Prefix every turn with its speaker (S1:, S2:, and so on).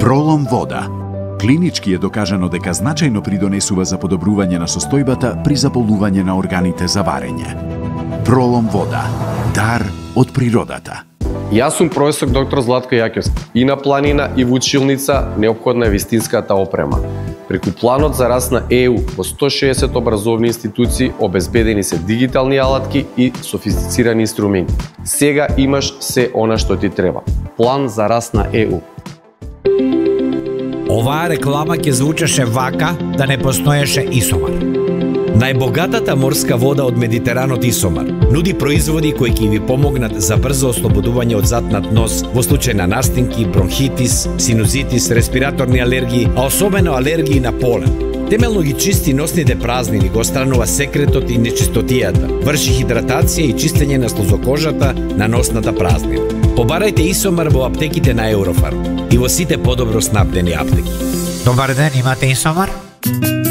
S1: Пролом вода. Клинички е докажано дека значајно придонесува за подобрување на состојбата при заболување на органите за варење. Пролом вода. Дар од природата.
S2: Јас сум професор доктор Златко Јаќевски. И на планина и во училница неопходна е вистинската опрема. Преку планот за раст на ЕУ во 160 образовни институции обезбедени се дигитални алатки и софистицирани инструменти. Сега имаш се она што ти треба. План за раст на ЕУ.
S3: Оваа реклама ќе звучеше вака да не постоеше Исомар. Најбогатата морска вода од Медитеранот Исомар нуди производи кои ќе ви помогнат за брзо ослободување од затнат нос во случај на настинки, бронхитис, синузитис, респираторни алергии, а особено алергии на полен. Темелно ги чисти носните празнини, го отстранува секретот и нечистотијата, врши хидратација и чистење на слузокожата на носната празнина. Побарајте Исомар во аптеките на Еврофарм и во сите подобро снабдени аптеки.
S4: Добар ден, имате Исомар?